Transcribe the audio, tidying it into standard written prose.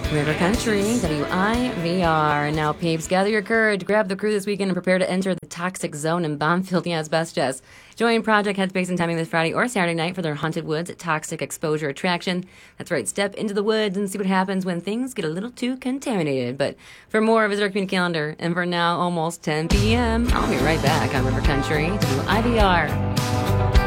River Country, WIVR. Now, peeps, gather your courage, grab the crew this weekend, and prepare to enter the toxic zone in Bombfield. Yeah, it's best Jess. Join Project Headspace and Timing this Friday or Saturday night for their Haunted Woods Toxic Exposure attraction. That's right, step into the woods and see what happens when things get a little too contaminated. But for more, visit our community calendar. And for now, almost 10 p.m., I'll be right back on River Country, WIVR.